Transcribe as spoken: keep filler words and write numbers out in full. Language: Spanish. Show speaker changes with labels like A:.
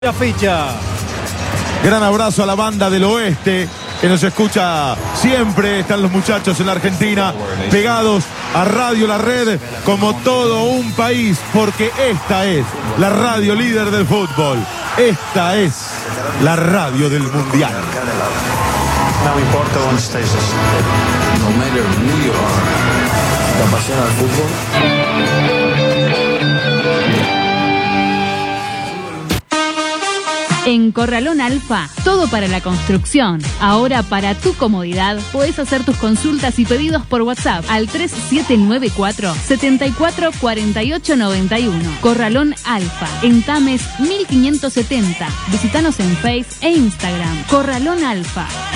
A: La ficha.
B: Gran abrazo a la banda del oeste que nos escucha siempre. Están los muchachos en la Argentina pegados a Radio La Red como todo un país, porque esta es la radio líder del fútbol. Esta es la radio del mundial.
C: No importa dónde estés, no matter who you are, te apasiona el fútbol.
D: En Corralón Alfa, todo para la construcción. Ahora, para tu comodidad, podés hacer tus consultas y pedidos por WhatsApp al tres siete nueve cuatro, siete cuatro cuatro ocho nueve uno. Corralón Alfa, en Tames mil quinientos setenta. Visítanos en Face e Instagram. Corralón Alfa.